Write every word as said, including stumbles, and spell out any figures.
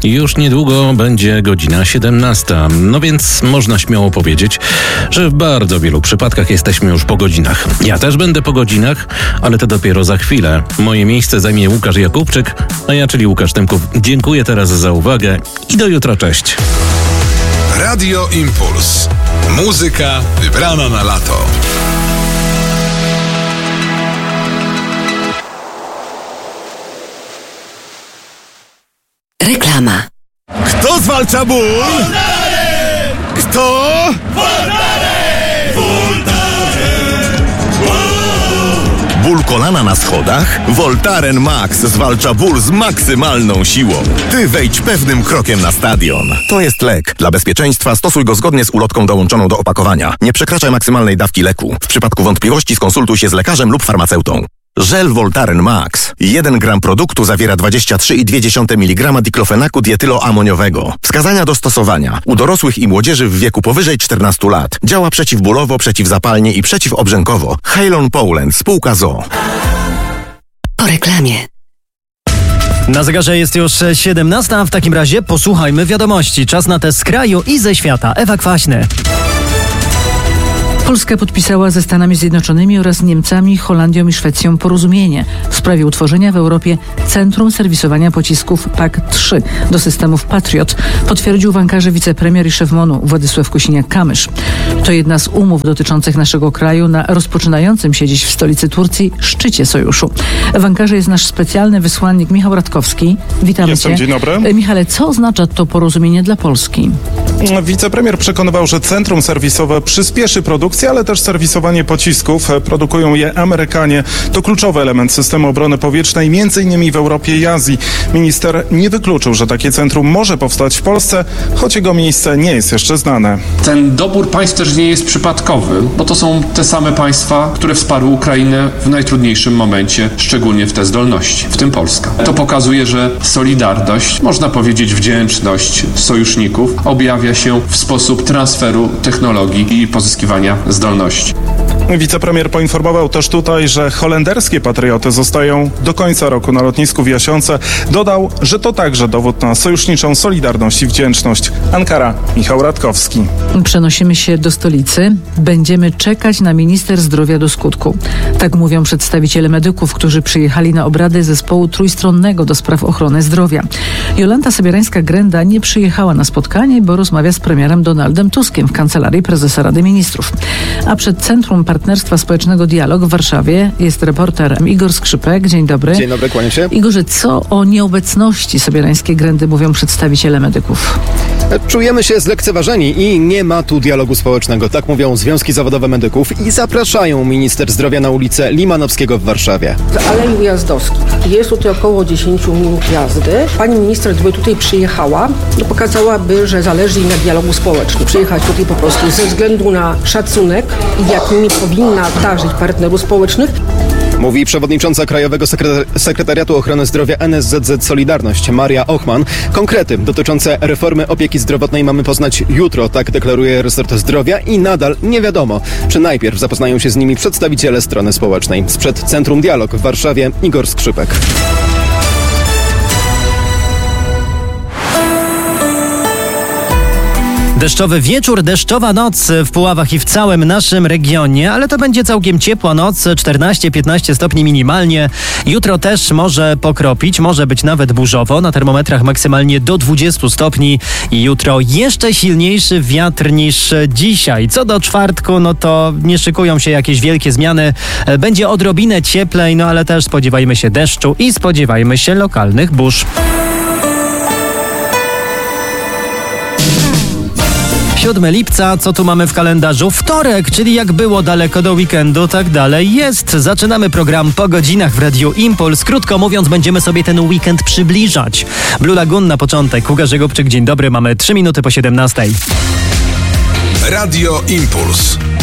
Już niedługo będzie godzina siedemnasta, no więc można śmiało powiedzieć, że w bardzo wielu przypadkach jesteśmy już po godzinach. Ja też będę po godzinach, ale to dopiero za chwilę. Moje miejsce zajmie Łukasz Jakubczyk, a ja, czyli Łukasz Tymków, dziękuję teraz za uwagę i do jutra, cześć. Radio Impuls. Muzyka wybrana na lato. Reklama. Kto zwalcza ból? Voltaren! Kto? Voltaren! Voltaren! Ból kolana na schodach? Voltaren Max zwalcza ból z maksymalną siłą. Ty wejdź pewnym krokiem na stadion. To jest lek. Dla bezpieczeństwa stosuj go zgodnie z ulotką dołączoną do opakowania. Nie przekraczaj maksymalnej dawki leku. W przypadku wątpliwości skonsultuj się z lekarzem lub farmaceutą. Żel Voltaren Max. jeden gram produktu zawiera dwadzieścia trzy i dwie dziesiąte miligrama diklofenaku dietyloamoniowego. Wskazania do stosowania. U dorosłych i młodzieży w wieku powyżej czternastu lat. Działa przeciwbólowo, przeciwzapalnie i przeciwobrzękowo. Halon Poland, spółka z o o. Po reklamie. Na zegarze jest już siedemnasta, a w takim razie posłuchajmy wiadomości. Czas na te z kraju i ze świata. Ewa Kwaśny. Polska podpisała ze Stanami Zjednoczonymi oraz Niemcami, Holandią i Szwecją porozumienie w sprawie utworzenia w Europie Centrum Serwisowania Pocisków P A K trzy do systemów Patriot, potwierdził w Ankarze wicepremier i szef M O N-u Władysław Kosiniak-Kamysz. To jedna z umów dotyczących naszego kraju na rozpoczynającym się dziś w stolicy Turcji szczycie sojuszu. W Ankarze jest nasz specjalny wysłannik Michał Radkowski. Witamy Jestem, cię. dzień dobry. Michale, co oznacza to porozumienie dla Polski? Wicepremier przekonywał, że centrum serwisowe przyspieszy produkcję, ale też serwisowanie pocisków. Produkują je Amerykanie. To kluczowy element systemu obrony powietrznej, między innymi w Europie i Azji. Minister nie wykluczył, że takie centrum może powstać w Polsce, choć jego miejsce nie jest jeszcze znane. Ten dobór państw też nie jest przypadkowy, bo to są te same państwa, które wsparły Ukrainę w najtrudniejszym momencie, szczególnie w te zdolności, w tym Polska. To pokazuje, że solidarność, można powiedzieć wdzięczność sojuszników, objawia się w sposób transferu technologii i pozyskiwania zdolności. Wicepremier poinformował też tutaj, że holenderskie patrioty zostają do końca roku na lotnisku w Jasionce. Dodał, że to także dowód na sojuszniczą solidarność i wdzięczność. Ankara, Michał Radkowski. Przenosimy się do stolicy. Będziemy czekać na minister zdrowia do skutku. Tak mówią przedstawiciele medyków, którzy przyjechali na obrady zespołu trójstronnego do spraw ochrony zdrowia. Jolanta Sobierańska-Grenda nie przyjechała na spotkanie, bo rozmawia z premierem Donaldem Tuskiem w Kancelarii Prezesa Rady Ministrów. A przed Centrum Partnerstwa Społecznego Dialog w Warszawie jest reporter Igor Skrzypek. Dzień dobry. Dzień dobry, kłaniam się. Igorze, co o nieobecności Sobierańskiej Grendy mówią przedstawiciele medyków? Czujemy się zlekceważeni i nie ma tu dialogu społecznego. Tak mówią związki zawodowe medyków i zapraszają minister zdrowia na ulicę Limanowskiego w Warszawie. W Alei Ujazdowskich jest tutaj około dziesięć minut jazdy. Pani minister, gdyby tutaj przyjechała, to pokazałaby, że zależy jej na dialogu społecznym. Przyjechać tutaj po prostu ze względu na szacunek i jakimi powinna darzyć partnerów społecznych. Mówi przewodnicząca Krajowego Sekretar- Sekretariatu Ochrony Zdrowia N S Z Z Solidarność Maria Ochman. Konkrety dotyczące reformy opieki zdrowotnej mamy poznać jutro, tak deklaruje resort zdrowia i nadal nie wiadomo, czy najpierw zapoznają się z nimi przedstawiciele strony społecznej. Sprzed Centrum Dialog w Warszawie Igor Skrzypek. Deszczowy wieczór, deszczowa noc w Puławach i w całym naszym regionie, ale to będzie całkiem ciepła noc, czternaście piętnaście stopni minimalnie. Jutro też może pokropić, może być nawet burzowo, na termometrach maksymalnie do dwudziestu stopni i jutro jeszcze silniejszy wiatr niż dzisiaj. Co do czwartku, no to nie szykują się jakieś wielkie zmiany. Będzie odrobinę cieplej, no ale też spodziewajmy się deszczu i spodziewajmy się lokalnych burz. siódmego lipca, co tu mamy w kalendarzu? Wtorek, czyli jak było daleko do weekendu, tak dalej jest. Zaczynamy program po godzinach w Radiu Impuls. Krótko mówiąc, będziemy sobie ten weekend przybliżać. Blue Lagoon na początek. Łukasz Jakubczyk, dzień dobry, mamy trzy minuty po siedemnastej. Radio Impuls.